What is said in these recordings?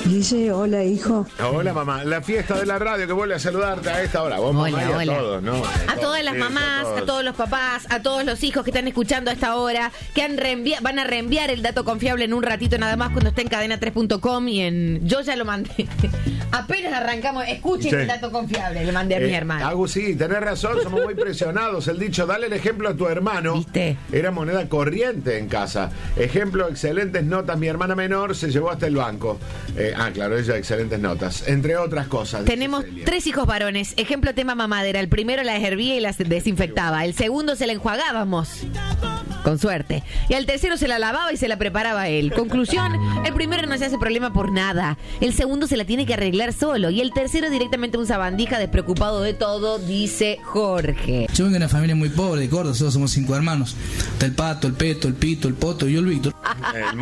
Guille, hola, hijo. Hola, mamá. La fiesta de la radio que vuelve a saludarte a esta hora. Vos, Hola, mamá, y a hola. todos, ¿no? A todas las mamás, a todos los papás, a todos los hijos que están escuchando a esta hora, que van a reenviar el dato confiable en un ratito nada más cuando esté en cadena3.com y en... Yo ya lo mandé. Apenas arrancamos, escuchen Sí. el dato confiable, le mandé a mi hermano. Agus, sí, tenés razón, somos muy presionados. El dicho, dale el ejemplo a tu hermano. ¿Viste? Era moneda corriente en casa. Ejemplo, excelentes notas. Mi hermana menor se llevó hasta el banco. Claro, ella excelentes notas. Entre otras cosas. Tenemos 3 hijos varones. Ejemplo, tema mamadera. El primero las hervía y las desinfectaba. El segundo se la enjuagábamos. Con suerte. Y al tercero se la lavaba y se la preparaba él. Conclusión, el primero no se hace problema por nada. El segundo se la tiene que arreglar solo. Y el tercero directamente un sabandija despreocupado de todo, dice Jorge. Yo vengo de una familia muy pobre de Córdoba, nosotros somos 5 hermanos. Está el Pato, el Peto, el Pito, el Poto y yo el Víctor. El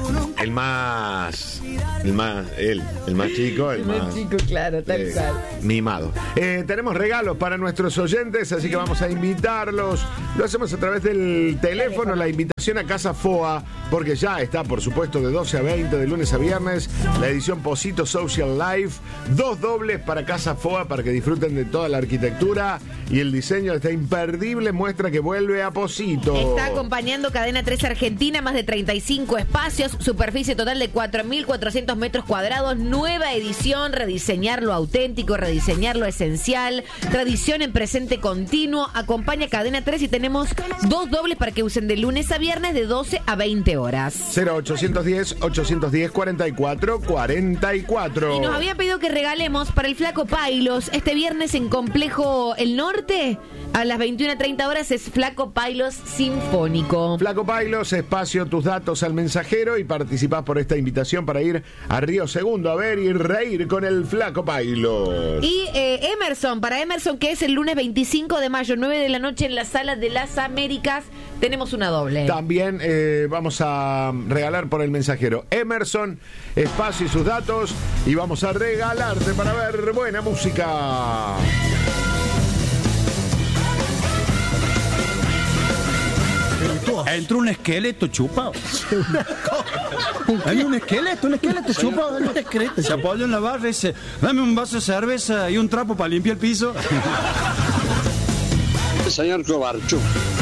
más chico, el más chico, claro, tal cual. mimado. Tenemos regalos para nuestros oyentes, así que vamos a invitarlos. Lo hacemos a través del teléfono, la invitación a Casa FOA, porque ya está, por supuesto, de 12 a 20, de lunes a viernes, la edición Posito Social Life, 2 dobles para Casa FOA, para que disfruten de toda la arquitectura y el diseño de esta imperdible muestra que vuelve a Posito. Está acompañando Cadena 3 Argentina, más de 35 espacios, superficie total de 4.400 metros cuadrados, nueva edición, rediseñar lo auténtico, rediseñar lo esencial, tradición en presente continuo, acompaña Cadena 3 y tenemos 2 dobles para que usen de lunes a viernes de 12 a 20 horas. 0810-810-4444. Y nos había pedido que regalemos para el Flaco Pailos este viernes en Complejo El Norte. A las 21:30 horas es Flaco Pailos Sinfónico. Flaco Pailos, espacio, tus datos al mensajero y participás por esta invitación para ir a Río Segundo a ver y reír con el Flaco Pailos. Y Emerson, para Emerson, que es el lunes 25 de mayo, 9 de la noche en la Sala de las Américas, tenemos una doble. También vamos a regalar por el mensajero Emerson, espacio y sus datos, y vamos a regalarte para ver buena música. Entró un esqueleto chupado. Hay un esqueleto chupado. Se apoyó en la barra y dice, dame un vaso de cerveza y un trapo para limpiar el piso. Señor Cobarcho.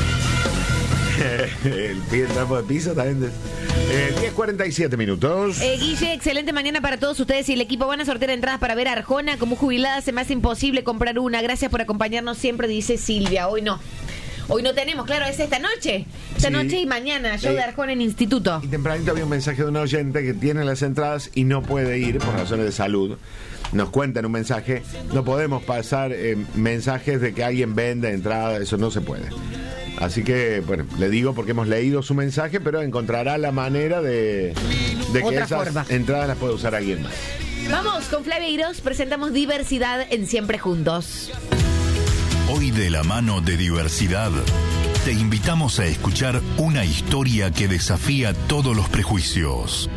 El pie de trapo de piso también. 10:47 minutos. Guille, excelente mañana para todos ustedes y el equipo. Van a sortear entradas para ver a Arjona. Como jubilada se me hace imposible comprar una. Gracias por acompañarnos siempre, dice Silvia. Hoy no tenemos, claro, es esta noche. Esta noche y mañana, show de Arjona en Instituto. Y tempranito había un mensaje de un oyente que tiene las entradas y no puede ir por razones de salud. Nos cuentan un mensaje. No podemos pasar mensajes de que alguien vende entradas, eso no se puede. Así que, bueno, le digo porque hemos leído su mensaje, pero encontrará la manera de que Otra esas forma. entradas las pueda usar alguien más. Vamos con Flavia Iros, presentamos Diversidad en Siempre Juntos. Hoy de la mano de Diversidad, te invitamos a escuchar una historia que desafía todos los prejuicios.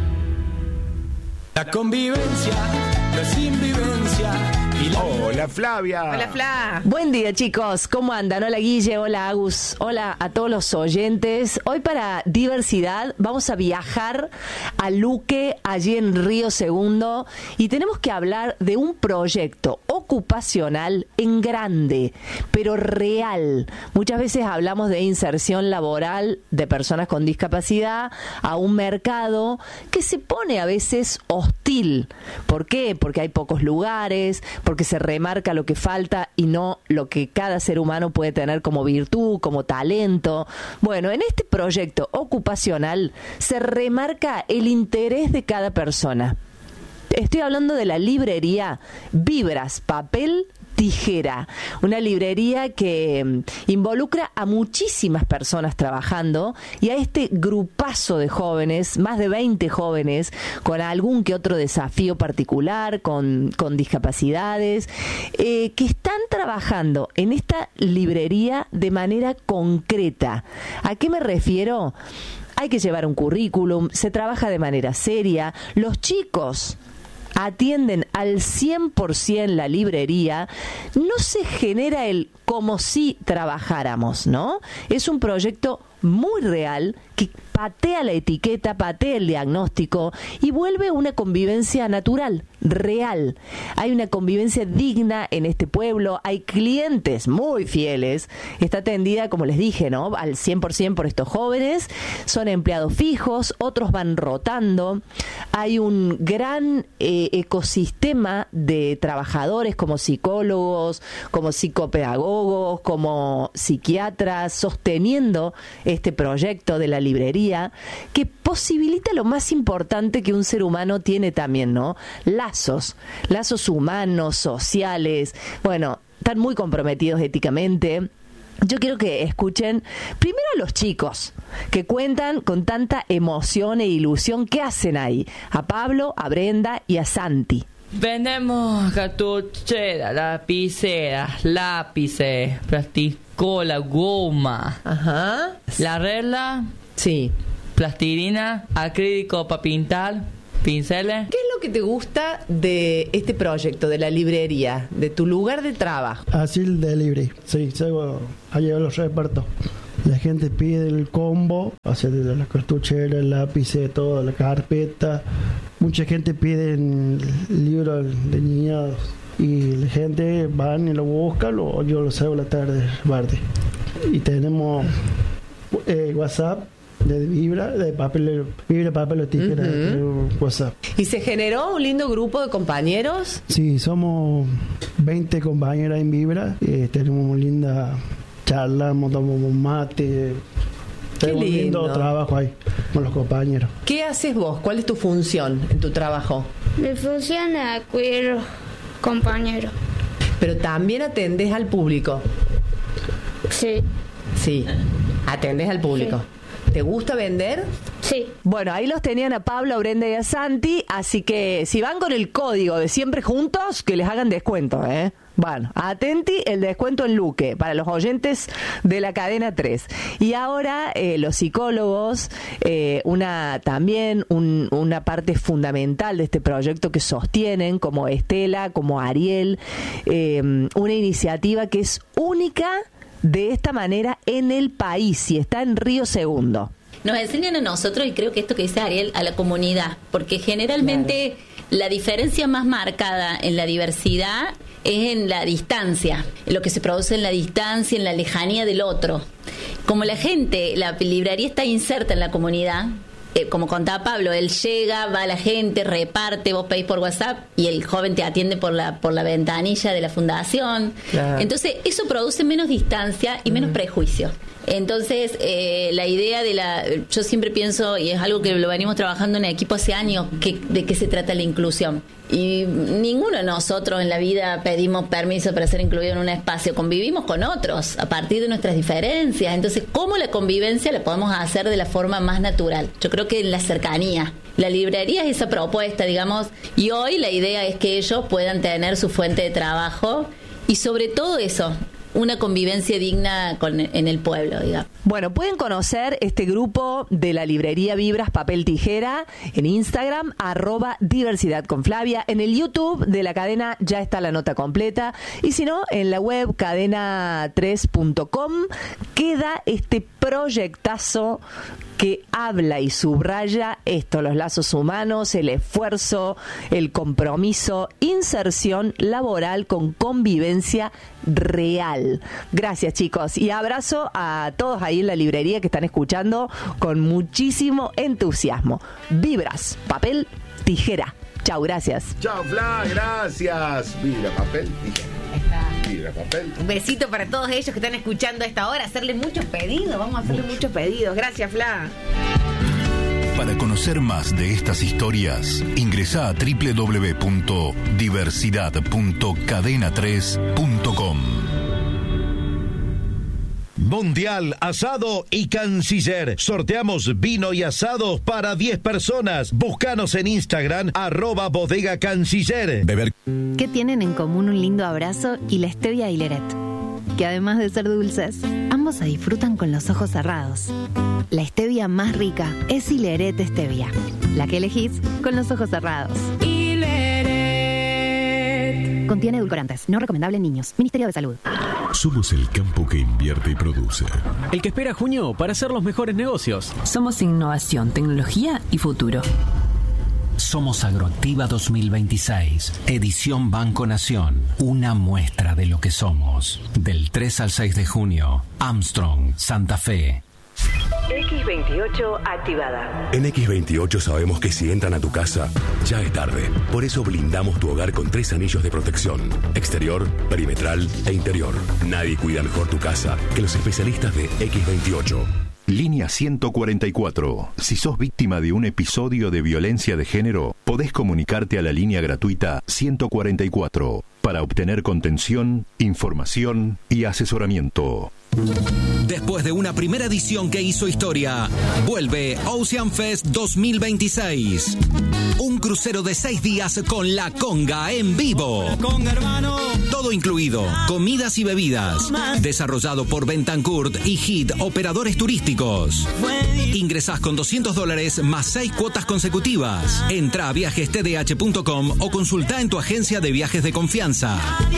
La convivencia, la sinvivencia y la... Hola, Flavia. Hola, Fla. Buen día, chicos. ¿Cómo andan? Hola, Guille. Hola, Agus. Hola a todos los oyentes. Hoy para Diversidad vamos a viajar a Luque, allí en Río Segundo, y tenemos que hablar de un proyecto ocupacional en grande, pero real. Muchas veces hablamos de inserción laboral de personas con discapacidad a un mercado que se pone a veces hostil. ¿Por qué? Porque hay pocos lugares, porque se remarca lo que falta y no lo que cada ser humano puede tener como virtud, como talento. Bueno, en este proyecto ocupacional se remarca el interés de cada persona. Estoy hablando de la librería Vibras, Papel, Tijera, una librería que involucra a muchísimas personas trabajando y a este grupazo de jóvenes, más de 20 jóvenes, con algún que otro desafío particular, con discapacidades, que están trabajando en esta librería de manera concreta. ¿A qué me refiero? Hay que llevar un currículum, se trabaja de manera seria, los chicos atienden al 100% la librería, no se genera el como si trabajáramos, ¿no? Es un proyecto muy real que patea la etiqueta, patea el diagnóstico y vuelve una convivencia natural, real. Hay una convivencia digna en este pueblo, hay clientes muy fieles, está atendida, como les dije, ¿no?, al 100% por estos jóvenes, son empleados fijos, otros van rotando, hay un gran ecosistema de trabajadores como psicólogos, como psicopedagogos, como psiquiatras, sosteniendo este proyecto de la librería, que posibilita lo más importante que un ser humano tiene también, ¿no? Lazos humanos, sociales. Bueno, están muy comprometidos éticamente. Yo quiero que escuchen primero a los chicos que cuentan con tanta emoción e ilusión. ¿Qué hacen ahí? A Pablo, a Brenda y a Santi. Vendemos cartucheras, lapiceras, lápices, plasticola, goma. Ajá. La regla, Sí. plastilina, acrílico para pintar, pinceles. ¿Qué es lo que te gusta de este proyecto, de la librería, de tu lugar de trabajo? Así el delivery, sí, allá los reparto. La gente pide el combo, hace de la cartuchera, el lápiz, toda la carpeta. Mucha gente pide libros de niños y la gente van y lo buscan o yo lo hago la tarde. Y tenemos WhatsApp de Vibra, papel o tijera, WhatsApp. ¿Y se generó un lindo grupo de compañeros? Sí, somos 20 compañeras en Vibra, tenemos una linda charla, tomamos mate, tenemos un lindo trabajo ahí con los compañeros. ¿Qué haces vos? ¿Cuál es tu función en tu trabajo? Mi función es cuidar compañeros. Pero también atendés al público. Sí. Sí, atendés al público. Sí. ¿Te gusta vender? Sí. Bueno, ahí los tenían a Pablo, a Brenda y a Santi, así que si van con el código de siempre juntos, que les hagan descuento, ¿eh? Bueno, atenti el descuento en Luque para los oyentes de la cadena 3. Y ahora los psicólogos, una parte fundamental de este proyecto que sostienen, como Estela, como Ariel, una iniciativa que es única de esta manera en el país y está en Río Segundo. Nos enseñan a nosotros, y creo que esto que dice Ariel, a la comunidad, porque generalmente la diferencia más marcada en la diversidad es en la distancia, en lo que se produce en la distancia, en la lejanía del otro. Como la librería está inserta en la comunidad, como contaba Pablo, él llega, va a la gente, reparte, vos pedís por WhatsApp y el joven te atiende por la ventanilla de la fundación. Claro. Entonces eso produce menos distancia y menos prejuicio. Entonces la idea yo siempre pienso, y es algo que lo venimos trabajando en equipo hace años, de qué se trata la inclusión. Y ninguno de nosotros en la vida pedimos permiso para ser incluido en un espacio, convivimos con otros a partir de nuestras diferencias. Entonces, ¿cómo la convivencia la podemos hacer de la forma más natural? Yo creo que en la cercanía. La librería es esa propuesta, digamos, y hoy la idea es que ellos puedan tener su fuente de trabajo y sobre todo eso, una convivencia digna en el pueblo, digamos. Bueno, pueden conocer este grupo de la librería Vibras Papel Tijera en Instagram, @diversidad con Flavia. En el YouTube de la cadena ya está la nota completa. Y si no, en la web cadena3.com queda este proyectazo que habla y subraya esto, los lazos humanos, el esfuerzo, el compromiso, inserción laboral con convivencia real. Gracias, chicos, y abrazo a todos ahí en la librería que están escuchando con muchísimo entusiasmo. Vibras, papel, tijera. Chau, gracias. Chau, Fla, gracias. Vibra, papel, tijera. Vibra, papel. Un besito para todos ellos que están escuchando a esta hora. Hacerle muchos pedidos, vamos a hacerle muchos pedidos. Gracias, Fla. Para conocer más de estas historias, ingresa a www.diversidad.cadena3.com. Mundial Asado y Canciller. Sorteamos vino y asados para 10 personas. Búscanos en Instagram, @bodega canciller. Beber. ¿Qué tienen en común un lindo abrazo y la stevia Hileret? Que además de ser dulces, ambos se disfrutan con los ojos cerrados. La stevia más rica es Hileret Stevia, la que elegís con los ojos cerrados. Hileret. Contiene edulcorantes, no recomendable en niños. Ministerio de Salud. Somos el campo que invierte y produce. El que espera junio para hacer los mejores negocios. Somos innovación, tecnología y futuro. Somos Agroactiva 2026, edición Banco Nación. Una muestra de lo que somos. Del 3 al 6 de junio, Armstrong, Santa Fe. X28 activada. En X28 sabemos que si entran a tu casa, ya es tarde. Por eso blindamos tu hogar con 3 anillos de protección: exterior, perimetral e interior. Nadie cuida mejor tu casa que los especialistas de X28. Línea 144. Si sos víctima de un episodio de violencia de género, podés comunicarte a la línea gratuita 144 para obtener contención, información y asesoramiento. Después de una primera edición que hizo historia, vuelve Ocean Fest 2026. Un crucero de 6 días con La Conga en vivo. Todo incluido, comidas y bebidas. Desarrollado por Bentancourt y HIT Operadores Turísticos. Ingresás con $200 más 6 cuotas consecutivas. Entra a viajestdh.com o consulta en tu agencia de viajes de confianza.